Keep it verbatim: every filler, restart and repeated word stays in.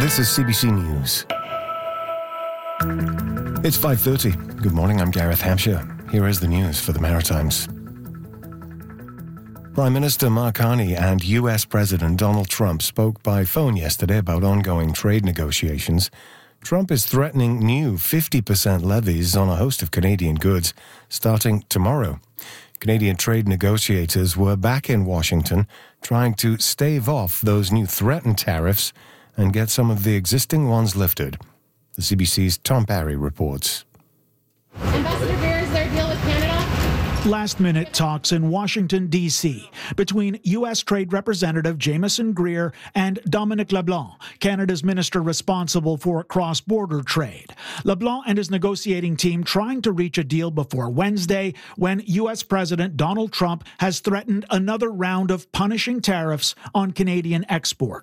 This is C B C News. It's five thirty. Good morning, I'm Gareth Hampshire. Here is the news for the Maritimes. Prime Minister Mark Carney and U S President Donald Trump spoke by phone yesterday about ongoing trade negotiations. Trump is threatening new fifty percent levies on a host of Canadian goods starting tomorrow. Canadian trade negotiators were back in Washington trying to stave off those new threatened tariffs and get some of the existing ones lifted. The C B C's Tom Parry reports. Ambassador Greer, is there a deal with Canada? Last-minute talks in Washington, D C between U S Trade Representative Jameson Greer and Dominic LeBlanc, Canada's minister responsible for cross-border trade. LeBlanc and his negotiating team trying to reach a deal before Wednesday when U S President Donald Trump has threatened another round of punishing tariffs on Canadian exports.